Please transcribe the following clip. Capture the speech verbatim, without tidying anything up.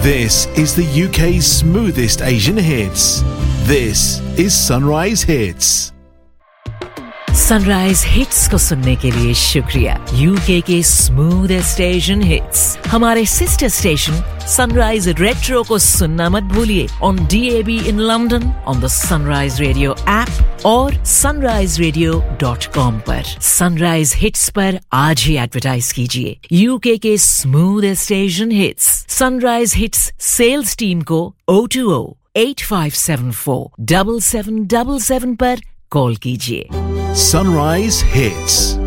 This is the U K's smoothest Asian hits. This is Sunrise Hits. Sunrise hits को सुनने के लिए शुक्रिया। यूके के स्मूथेस्ट एशियन हिट्स हमारे सिस्टर स्टेशन सनराइज रेट्रो को सुनना मत भूलिए on D A B in London, on the Sunrise Radio app और sunrise radio dot com पर। सनराइज हिट्स पर आज ही एडवर्टाइज कीजिए। यूके के smoothest Asian hits sunrise hits sales team को zero two zero eight five seven four seven seven seven seven पर call कीजिए। Sunrise Hits.